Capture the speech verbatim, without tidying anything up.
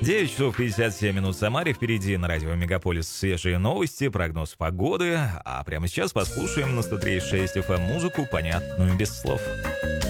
девять часов пятьдесят семь минут в Самаре. Впереди на радио Мегаполис свежие новости, прогноз погоды. А прямо сейчас послушаем на сто три и шесть эф эм музыку, понятную без слов.